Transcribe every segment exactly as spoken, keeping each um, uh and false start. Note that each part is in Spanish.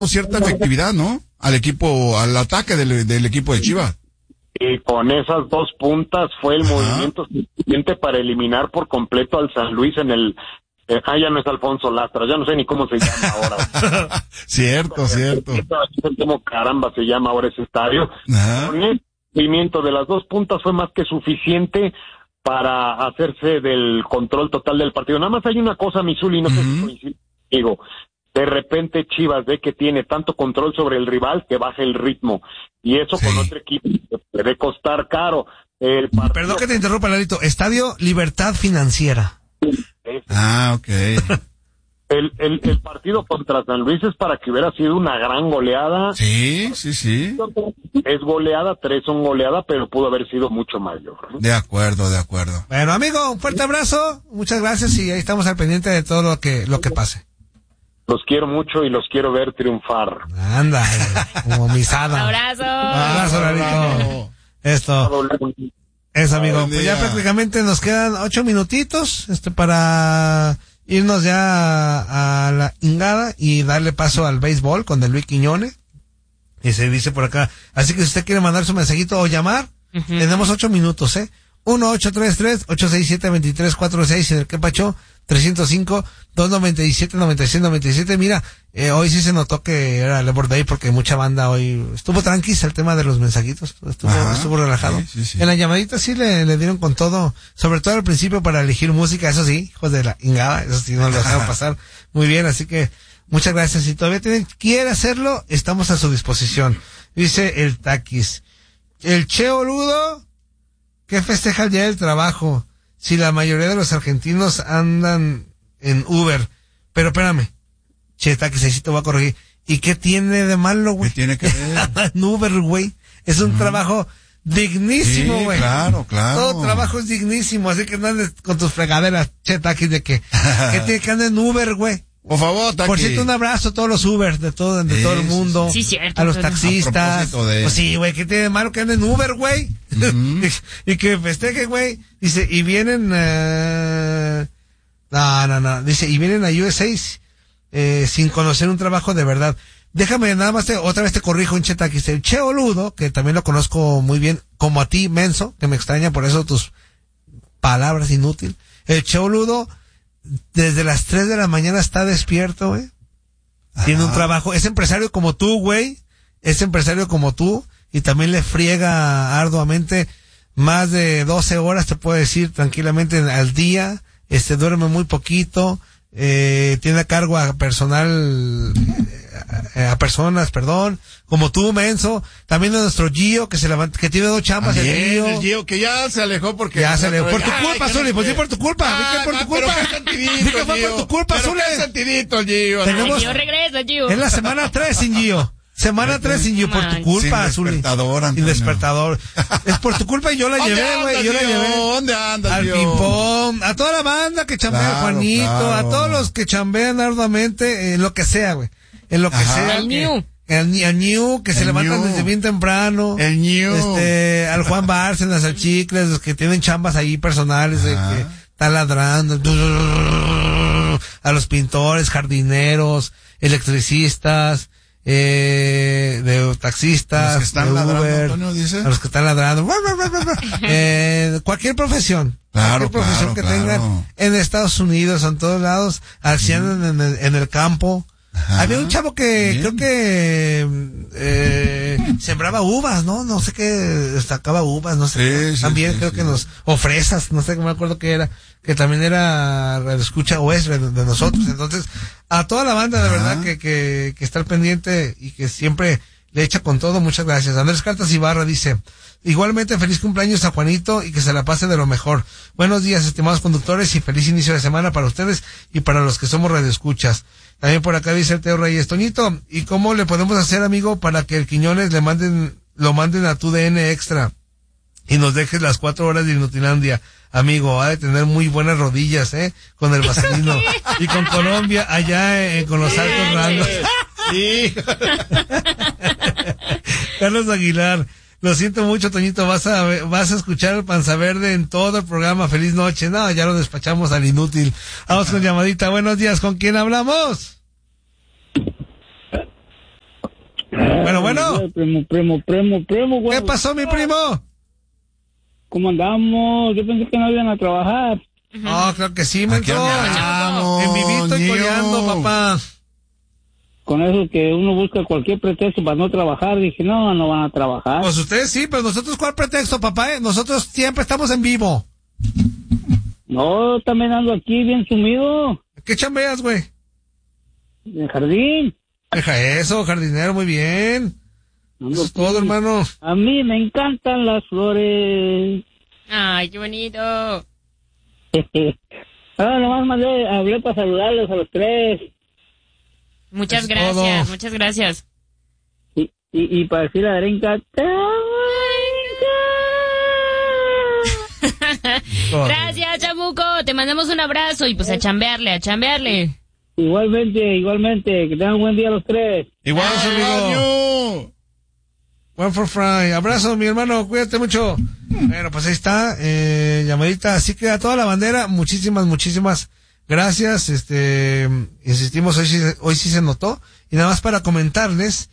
cierta efectividad, ¿no? Al equipo, al ataque del, del equipo de Chivas. Y con esas dos puntas fue el Ajá. movimiento suficiente para eliminar por completo al San Luis en el... Eh, ah, ya no es Alfonso Lastra, ya no sé ni cómo se llama ahora. Cierto, cierto. ¿Cómo caramba se llama ahora ese estadio? Ajá. Con el movimiento de las dos puntas fue más que suficiente para hacerse del control total del partido. Nada más hay una cosa, Misuli, no sé Uh-huh. si coincide conmigo. De repente Chivas ve que tiene tanto control sobre el rival que baja el ritmo. Y eso Sí. con otro equipo puede costar caro. El partido... Perdón que te interrumpa, Lalito. Estadio Libertad Financiera. es- Ah, ok. El, el, el partido contra San Luis es para que hubiera sido una gran goleada. Sí, sí, sí. Es goleada, tres son goleada, pero pudo haber sido mucho mayor. De acuerdo, de acuerdo. Bueno, amigo, un fuerte abrazo. Muchas gracias y ahí estamos al pendiente de todo lo que, lo que pase. Los quiero mucho y los quiero ver triunfar. Anda, eh, como misada. Abrazo. Abrazo, Lalito. Esto. Eso, amigo. Buen Pues ya día. prácticamente nos quedan ocho minutitos, este, para irnos ya a, a la ingada y darle paso al béisbol con el Luis Quiñones. Y se dice por acá. Así que si usted quiere mandar su mensajito o llamar, Ujú. tenemos ocho minutos, ¿eh? uno ocho tres tres, ocho seis siete, dos tres cuatro seis en el que pacho trescientos cinco, doscientos noventa y siete, noventa y seis, noventa y siete. Mira, eh, hoy sí se notó que era Labor Day porque mucha banda hoy estuvo tranquila el tema de los mensajitos, estuvo, Ajá, estuvo relajado. sí, sí, sí. En la llamadita sí le, le dieron con todo, sobre todo al principio para elegir música, eso sí, hijos de la ingada, eso sí nos lo dejaron pasar muy bien, así que muchas gracias. Si todavía tienen, quiere hacerlo, estamos a su disposición. Dice el Taquis, el Cheo Ludo, ¿qué festeja el día del trabajo? Si la mayoría de los argentinos andan en Uber. Pero espérame. Che, Taquis, ahí sí te voy a corregir. ¿Y qué tiene de malo, güey? ¿Qué tiene que ver? En Uber, güey. Es un trabajo dignísimo, Sí, güey. claro, claro. Todo trabajo es dignísimo, así que no andes con tus fregaderas, che, Taquis, de que, ¿qué tiene que andar en Uber, güey? Por favor, Taki. Por cierto, un abrazo a todos los Uber de todo, de Sí, todo el sí, mundo. sí. Sí, cierto, a los pero- A taxistas. propósito de- Pues sí, güey, ¿qué tiene de malo que anden en Uber, güey? Ujú. y, y que festejen, güey. Dice, y vienen, eh... no, no, no. Dice, y vienen a U S A eh, sin conocer un trabajo de verdad. Déjame nada más, te, otra vez te corrijo un cheta que dice, el Cheo Ludo, que también lo conozco muy bien, como a ti, menso, que me extraña por eso tus palabras inútil. El Cheo Ludo, desde las tres de la mañana está despierto, güey. Tiene un Ajá. trabajo, es empresario como tú, güey. Es empresario como tú y también le friega arduamente más de doce horas, te puedo decir, tranquilamente al día. Este, duerme muy poquito, eh, tiene a cargo a personal, eh, a personas, perdón, como tú, menso. También a nuestro Gio, que se levanta, que tiene dos chambas, el También, Gio. el Gio, que ya se alejó porque... Ya se alejó. Por tu Ay, culpa, que Zuli, no pues sé. sí por tu culpa, Ah, di que por tu ah, culpa. Pero qué sentidito, Di que fue por Gio. tu culpa, Pero Zuli. qué sentidito, Gio. Tenemos- Gio regresa, Gio. Es la semana tres sin Gio. Semana tres sin Gio, por tu culpa, Sin Zuli. despertador, Sin Antonio. despertador. Es por tu culpa y yo la ¿Dónde llevé, güey, andas, yo la Gio? llevé. ¿Dónde andas, Al Gio? ping-pong, a toda la banda que chambea, Claro, Juanito, claro. a todos los que chambean arduamente, en lo que sea, güey. En lo que Ajá. sea. Al que- New. El, Ni- al New, que se El levantan New. desde bien temprano. El New. Este, al Juan Bárcenas, al Chicles, los que tienen chambas ahí personales, de Ajá. que están ladrando. A los pintores, jardineros, electricistas, eh, de taxistas, Los que están de ladrando, Uber, Antonio, dice. a los que están ladrando, eh, cualquier profesión, Claro, cualquier profesión claro, que claro. tengan en Estados Unidos, en todos lados, así andan en el, en el campo. Ajá. Había un chavo que Bien. creo que eh, sembraba uvas, ¿no? No sé qué, sacaba uvas, no sé. Sí, sí, también sí, creo sí. que nos, o fresas, no sé, no me acuerdo qué era, que también era escucha o es de, de nosotros. Entonces, a toda la banda de Ajá. verdad que, que, que está al pendiente y que siempre le echa con todo, muchas gracias. Andrés Cartas Ibarra dice, igualmente feliz cumpleaños a Juanito y que se la pase de lo mejor. Buenos días, estimados conductores, y feliz inicio de semana para ustedes y para los que somos radioescuchas. También por acá dice el Teo Reyes, Toñito, ¿y cómo le podemos hacer, amigo, para que el Quiñones le manden, lo manden a tu D N extra y nos dejes las cuatro horas de Inutilandia? Amigo, ha de tener muy buenas rodillas, eh, con el vaselino. Y con Colombia, allá eh, con los altos rangos. Sí. Carlos Aguilar, lo siento mucho, Toñito, vas a vas a escuchar el Panza Verde en todo el programa. Feliz noche. No, ya lo despachamos al inútil. Vamos con llamadita. Buenos días, ¿con quién hablamos? Primo, primo, primo, primo. ¿Qué pasó, mi primo? ¿Cómo andamos? Yo pensé que no iban a trabajar. Oh, creo que sí, Aquí mentor. andamos, En vivito y niño. coleando, papá. Con eso que uno busca cualquier pretexto para no trabajar, dije, no, no van a trabajar. Pues ustedes sí, pero nosotros, ¿cuál pretexto, papá? eh? Nosotros siempre estamos en vivo. No, también ando aquí bien sumido, ¿Qué chambeas, güey? en el jardín. Deja eso, jardinero, muy bien. Ando Eso es aquí. todo, hermano. A mí me encantan las flores. Ay, qué bonito. Ah, nomás mandé, hablé para saludarles a los tres. Muchas Es gracias, todo. muchas gracias. Y, y, y para decir a Darinka, te Gracias, Chamuco. Te mandamos un abrazo y pues a chambearle, a chambearle. igualmente, igualmente, que tengan un buen día los tres. Igual, Abrazo, amigo. One for Fry. Abrazo, mi hermano. Cuídate mucho. Bueno, pues ahí está. Eh, llamadita. Así que a toda la bandera, muchísimas, muchísimas gracias. Este, insistimos, hoy sí, hoy sí se notó. Y nada más para comentarles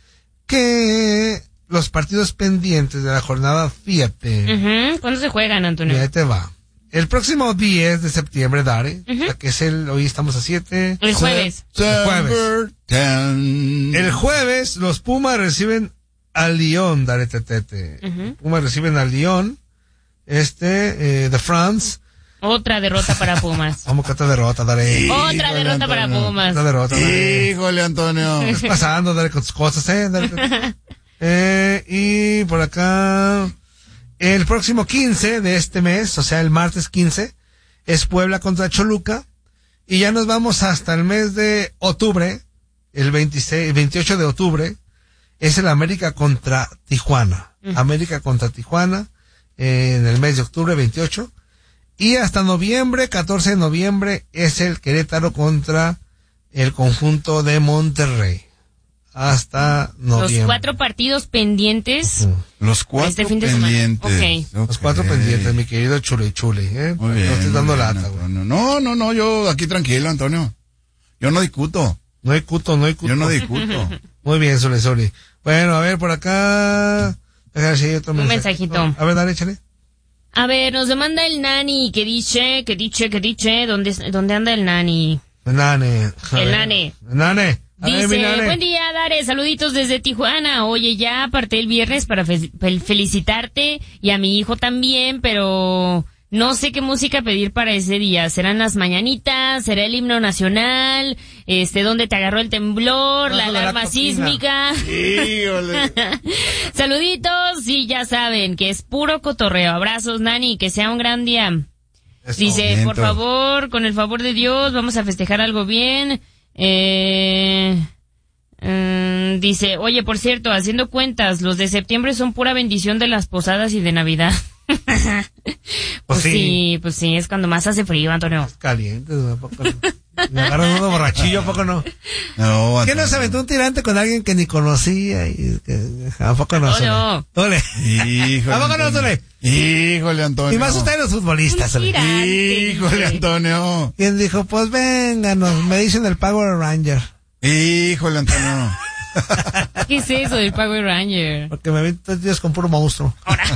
que los partidos pendientes de la jornada, fíjate. Ujú. ¿Cuándo se juegan, Antonio? Y ahí te va. El próximo diez de septiembre, Dare, Ujú. o sea, que es el, hoy estamos a siete. El jueves. El jueves. Ten. El jueves, los Pumas reciben al Lyon, Dare Tetete. Ujú. Pumas reciben al Lyon, este, eh, de France. Otra derrota para Pumas. Vamos que otra derrota, Dare. Otra Híjole, derrota para Antonio. Pumas. Otra derrota, Dare. Híjole, Antonio. ¿Qué está pasando, Dare, con tus cosas, eh? Dare, Tetete. eh, y por acá, el próximo quince de este mes, o sea, el martes quince, es Puebla contra Choluca. Y ya nos vamos hasta el mes de octubre, el veintiséis, veintiocho de octubre, es el América contra Tijuana. Mm. América contra Tijuana, eh, en el mes de octubre, veintiocho. Y hasta noviembre, catorce de noviembre, es el Querétaro contra el conjunto de Monterrey. Hasta noviembre. Los cuatro partidos pendientes. Ujú. Los cuatro Este fin de semana. pendientes. Ok. Los cuatro Ok. pendientes, mi querido Chule Chule, ¿eh? Muy bien. No estoy dando muy bien, lata, güey. Antonio. No, no, no, yo aquí tranquilo, Antonio. Yo no discuto. No hay cuto, no hay cuto. Yo no discuto. Muy bien, Sole Sole. Bueno, a ver, por acá. Déjame si hay otro Un mensaje. mensajito. A ver, dale, échale. A ver, nos demanda el Nani que dice, que dice, que dice, ¿dónde, dónde anda el Nani? El nane. A El ver. nane. El nane. A ver, mi Dice, nane. buen día, Dare, saluditos desde Tijuana. Oye, ya aparté el viernes para fe- fel- felicitarte y a mi hijo también, pero no sé qué música pedir para ese día. ¿Serán las mañanitas? ¿Será el himno nacional? Este, ¿dónde te agarró el temblor? No, ¿La no, la alarma cocina. sísmica? Híjole. Saluditos y ya saben que es puro cotorreo. Abrazos, Nani, que sea un gran día. Eso. Dice, Viento. por favor, con el favor de Dios, vamos a festejar algo bien. Eh, mm, dice, oye, por cierto, haciendo cuentas, los de septiembre son pura bendición de las posadas y de Navidad. pues sí. sí, pues sí, es cuando más hace frío, Antonio. Caliente, ¿a poco no? Me agarran uno borrachillo, ¿a poco no? No, ¿Quién no Antonio. se aventó un tirante con alguien que ni conocía? Y que, ¿a poco no? Sole? Antonio. Ole. Híjole. ¿A poco no, Antonio. Sole? Híjole, Antonio. Y más ustedes los futbolistas, Un Sole. tirante, Híjole, dice. Antonio. ¿Quién dijo? Pues vénganos, me dicen el Power Ranger. Híjole, Antonio. ¿Qué es eso del Power Ranger? Porque me ven tres días con puro monstruo.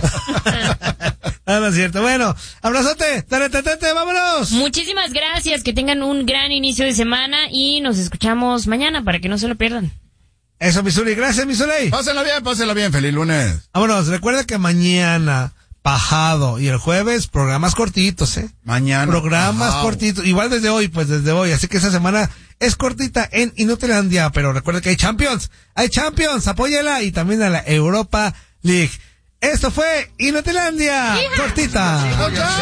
Ah, no es cierto. Bueno, abrazote, dale, tetete, vámonos. Muchísimas gracias, que tengan un gran inicio de semana y nos escuchamos mañana para que no se lo pierdan. Eso, Misuli, gracias, Misuli. Pásenla bien, pásenla bien. Feliz lunes. Vámonos, recuerda que mañana, Pajado, y el jueves, programas cortitos, ¿eh? Mañana. Programas Wow. cortitos, igual desde hoy, pues desde hoy. Así que esta semana es cortita en Inutilandia, pero recuerda que hay Champions, hay Champions, apóyala y también a la Europa League. Esto fue Inutilandia, cortita. Chao, chao.